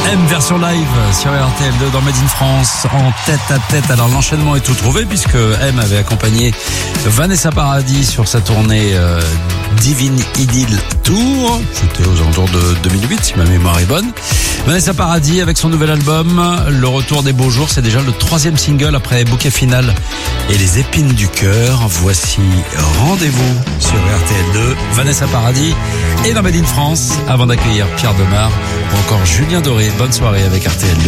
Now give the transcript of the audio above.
M version live sur RTL2 dans Made in France en tête à tête. Alors l'enchaînement est tout trouvé puisque M avait accompagné Vanessa Paradis sur sa tournée Divine Idyll Tour. C'était aux alentours de 2008 si ma mémoire est bonne. Vanessa Paradis avec son nouvel album Le Retour des Beaux Jours, c'est déjà le 3e single après Bouquet Final et Les Épines du Cœur. Voici Rendez-vous sur RTL2, Vanessa Paradis et dans Made in France avant d'accueillir Pierre Demar ou encore Julien Doré. Bonne soirée avec RTL2.